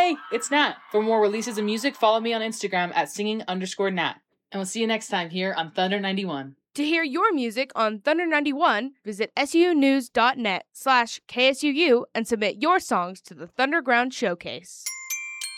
Hey, it's Nat. For more releases of music, follow me on Instagram at singing_Nat. And we'll see you next time here on Thunder 91. To hear your music on Thunder 91, visit sunews.net/KSUU and submit your songs to the Thunderground Showcase.